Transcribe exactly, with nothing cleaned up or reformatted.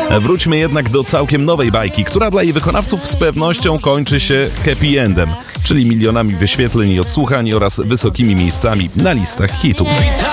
Wróćmy jednak do całkiem nowej bajki, która dla jej wykonawców z pewnością kończy się happy endem, czyli milionami wyświetleń i odsłuchań oraz wysokimi miejscami na listach hitów.